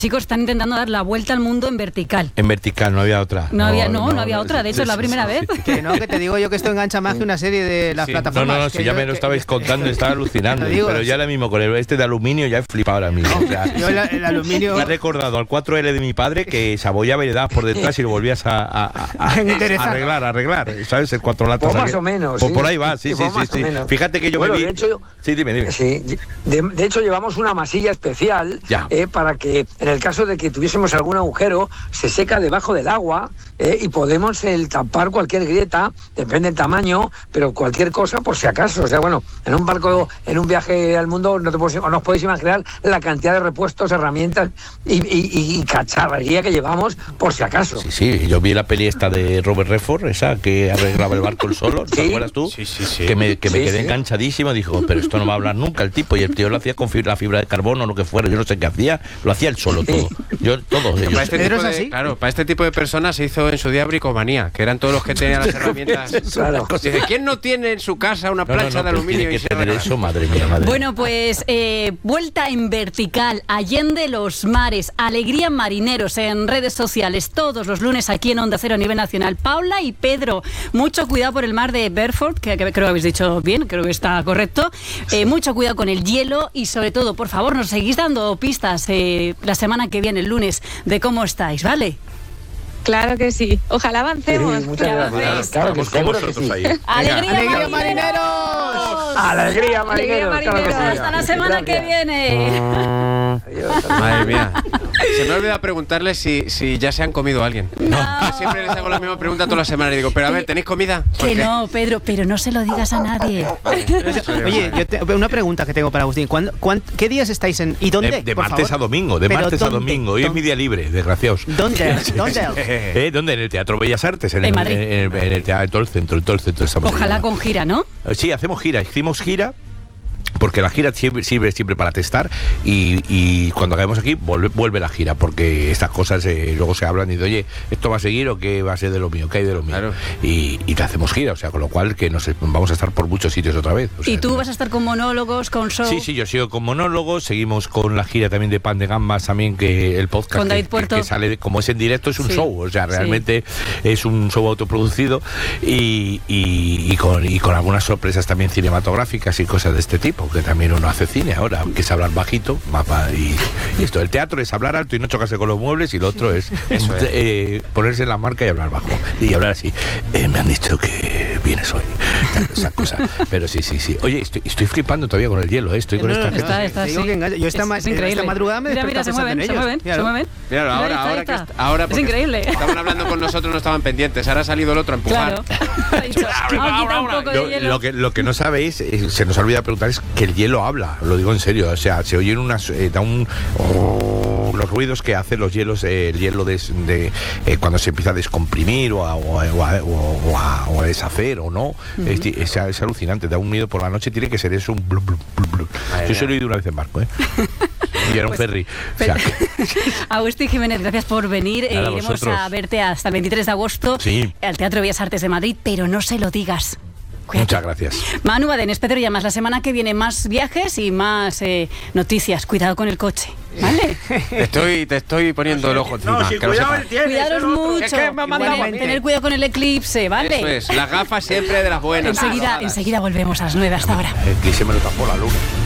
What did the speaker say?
chicos están intentando dar la vuelta al mundo en vertical. En vertical, no había otra. No había otra, de hecho es la primera vez. Que no, que te digo yo que esto engancha más que una serie de las plataformas. No, si ya me lo estabais contando, estaba alucinando. Pero ya ahora mismo con este de aluminio ya he flipado ahora mismo. O sea, yo el aluminio... Me ha recordado al 4L de mi padre que se abollaba y le dabas por detrás y lo volvías a arreglar, ¿sabes? El 4 latas. Pues más o menos. Pues por ahí va, sí. Fíjate que yo me vi... De hecho, sí, dime. Sí, de hecho llevamos una masilla especial para que en el caso de que tuviésemos algún agujero, se seca debajo del agua y podemos tapar cualquier grieta, depende del tamaño, pero cualquier cosa por si acaso. O sea, bueno, en un barco, en un viaje al mundo, no os podéis imaginar la cantidad de repuestos, herramientas y cacharrería que llevamos por si acaso. Sí, yo vi la peli esta de Robert Redford, esa que arreglaba el barco él solo, ¿te acuerdas tú? Sí. Que me quedé enganchadísimo, dijo, pero esto no va a hablar nunca el tipo, y el tío lo hacía con la fibra de carbono o lo que fuera, yo no sé qué hacía, lo hacía él solo todo. Para este tipo de personas se hizo en su día bricomanía, que eran todos los que tenían las herramientas. Claro. Dice, ¿quién no tiene en su casa una plancha de aluminio? Tiene que tener eso, madre mía. Bueno, pues vuelta en vertical, allende los mares, alegría marineros en redes sociales, todos los lunes aquí en Onda Cero a nivel nacional. Paula y Pedro, mucho cuidado por el mar de Bedford, que creo que habéis dicho bien, creo que está correcto. Mucho cuidado con el hielo y sobre todo, por favor, nos seguís dando pistas la semana que viene, el lunes, de cómo estáis, ¿vale? Claro que sí. Ojalá avancemos. Sí, muchas gracias. Claro que con vosotros sí. ahí. ¡Alegría, marineros! ¡Alegría, marineros! Claro que sí. Hasta la semana que viene. Adiós. Madre mía. Se me olvida preguntarles si ya se han comido a alguien. No. Siempre les hago la misma pregunta todas las semanas y digo, pero a ver, ¿tenéis comida? Que no, Pedro, pero no se lo digas a nadie. Oye, una pregunta que tengo para Agustín. ¿Qué días estáis en y dónde? De martes a domingo, martes a domingo. Hoy es mi día libre, desgraciados. ¿Dónde? ¿Dónde? En el Teatro Bellas Artes, en Madrid. En el teatro, todo el centro estamos. Ojalá con gira, ¿no? Sí, hicimos gira. Porque la gira sirve siempre para testar y cuando acabemos aquí vuelve la gira, porque estas cosas luego se hablan y de, oye, ¿esto va a seguir o qué va a ser de lo mío? ¿Qué hay de lo mío? Claro. Y te hacemos gira, o sea, con lo cual que vamos a estar por muchos sitios otra vez. O sea, ¿y tú vas a estar con monólogos, con show? Sí, yo sigo con monólogos, seguimos con la gira también de Pan de Gambas, también que el podcast con David Puerto. Que sale, como es en directo, es un show, o sea, realmente es un show autoproducido y con algunas sorpresas también cinematográficas y cosas de este tipo, que también uno hace cine ahora, que es hablar bajito, y esto, el teatro es hablar alto y no chocarse con los muebles, y lo otro es ponerse en la marca y hablar bajo, y hablar así, me han dicho que vienes hoy, esa cosa, pero sí. Oye, estoy flipando todavía con el hielo, estoy con esta gente. Yo esta madrugada me mira, se mueven. Mira, ahora es increíble. Estaban hablando con nosotros, no estaban pendientes, ahora ha salido el otro a empujar. Lo que no sabéis, se nos olvida preguntar, es que el hielo habla, lo digo en serio, o sea, se oyen los ruidos que hacen los hielos, el hielo cuando se empieza a descomprimir o a deshacer o no, es alucinante, da un miedo por la noche, tiene que ser eso, un blum, blum, blum, blum. Yo se lo he oído una vez en barco, y era un ferry. O sea, Agustín Jiménez, gracias por venir. Iremos a verte hasta el 23 de agosto al Teatro Bellas Artes de Madrid, pero no se lo digas. Cuídate. Muchas gracias. Manu Badenes, Pedro Llamas, la semana que viene más viajes y más noticias. Cuidado con el coche, ¿vale? Te estoy poniendo el ojo encima. Cuidaros mucho. Es que me ha mandado tener cuidado con el eclipse, ¿vale? Eso es, las gafas siempre de las buenas. Enseguida volvemos a las 9 hasta ahora. Que se me lo tapó la luna.